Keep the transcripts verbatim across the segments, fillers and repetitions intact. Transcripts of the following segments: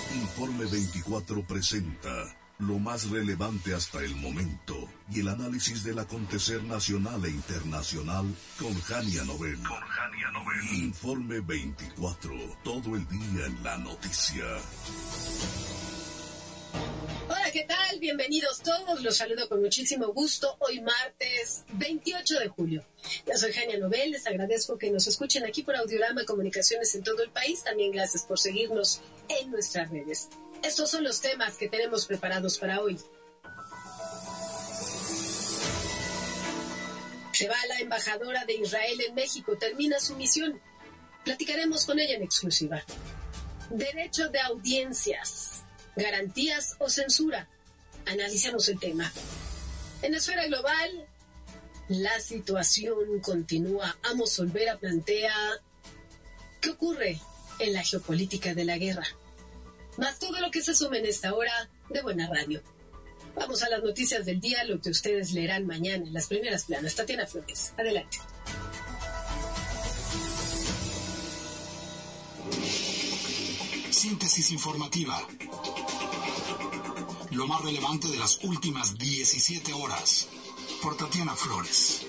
Informe veinticuatro presenta lo más relevante hasta el momento y el análisis del acontecer nacional e internacional con Jania Nobel. Con Jania Nobel. Informe veinticuatro, todo el día en la noticia. Hola, ¿qué tal? Bienvenidos todos. Los saludo con muchísimo gusto. Hoy martes veintiocho de julio. Yo soy Jania Nobel. Les agradezco que nos escuchen aquí por Audiorama Comunicaciones en todo el país. También gracias por seguirnos en nuestras redes. Estos son los temas que tenemos preparados para hoy. Se va la embajadora de Israel en México. Termina su misión. Platicaremos con ella en exclusiva. Derecho de audiencias. ¿Garantías o censura? Analicemos el tema. En la esfera global, la situación continúa. Amos Olvera plantea ¿qué ocurre en la geopolítica de la guerra? Más todo lo que se suma en esta hora de Buena Radio. Vamos a las noticias del día, lo que ustedes leerán mañana en las primeras planas. Tatiana Flores, adelante. Síntesis informativa. Lo más relevante de las últimas diecisiete horas. Por Tatiana Flores.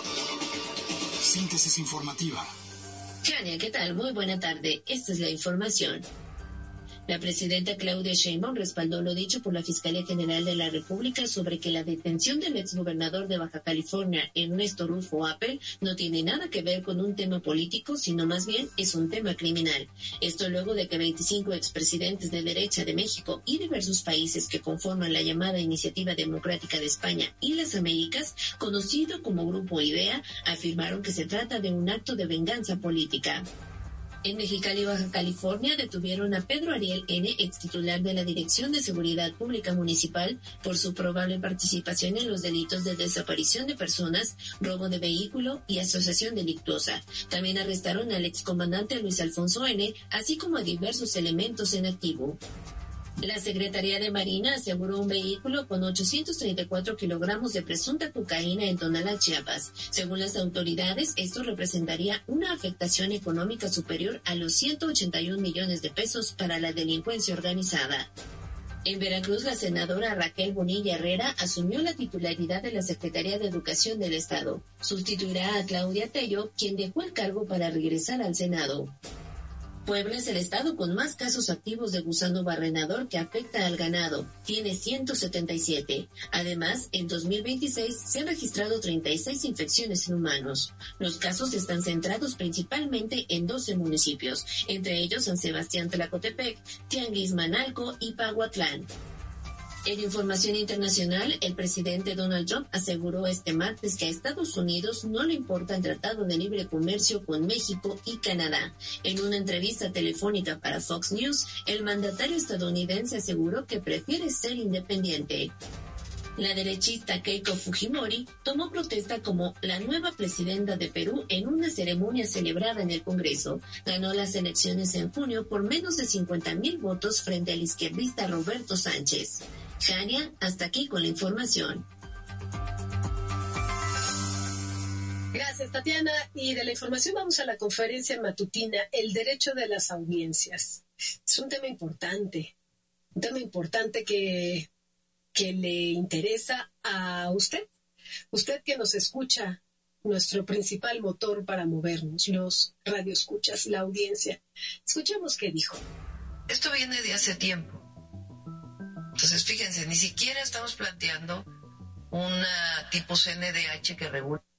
Síntesis informativa. Jania, ¿qué tal? Muy buena tarde. Esta es la información. La presidenta Claudia Sheinbaum respaldó lo dicho por la Fiscalía General de la República sobre que la detención del exgobernador de Baja California, Ernesto Rulfo Appel, no tiene nada que ver con un tema político, sino más bien es un tema criminal. Esto luego de que veinticinco expresidentes de derecha de México y diversos países que conforman la llamada Iniciativa Democrática de España y las Américas, conocido como Grupo IDEA, afirmaron que se trata de un acto de venganza política. En Mexicali, Baja California, detuvieron a Pedro Ariel N., extitular de la Dirección de Seguridad Pública Municipal, por su probable participación en los delitos de desaparición de personas, robo de vehículo y asociación delictuosa. También arrestaron al excomandante Luis Alfonso N., así como a diversos elementos en activo. La Secretaría de Marina aseguró un vehículo con ochocientos treinta y cuatro kilogramos de presunta cocaína en Tonalá, Chiapas. Según las autoridades, esto representaría una afectación económica superior a los ciento ochenta y un millones de pesos para la delincuencia organizada. En Veracruz, la senadora Raquel Bonilla Herrera asumió la titularidad de la Secretaría de Educación del Estado. Sustituirá a Claudia Tello, quien dejó el cargo para regresar al Senado. Puebla es el estado con más casos activos de gusano barrenador que afecta al ganado. Tiene ciento setenta y siete. Además, en dos mil veintiséis se han registrado treinta y seis infecciones en humanos. Los casos están centrados principalmente en doce municipios, entre ellos San Sebastián Tlacotepec, Tianguis Manalco y Pahuatlán. En información internacional, el presidente Donald Trump aseguró este martes que a Estados Unidos no le importa el Tratado de Libre Comercio con México y Canadá. En una entrevista telefónica para Fox News, el mandatario estadounidense aseguró que prefiere ser independiente. La derechista Keiko Fujimori tomó protesta como la nueva presidenta de Perú en una ceremonia celebrada en el Congreso. Ganó las elecciones en junio por menos de cincuenta mil votos frente al izquierdista Roberto Sánchez. Jania, hasta aquí con la información. Gracias, Tatiana. Y de la información vamos a la conferencia matutina, el derecho de las audiencias. Es un tema importante, un tema importante que, que le interesa a usted, usted que nos escucha, nuestro principal motor para movernos, los radioescuchas, la audiencia. Escuchemos qué dijo. Esto viene de hace tiempo. Entonces, fíjense, ni siquiera estamos planteando una tipo C N D H que regule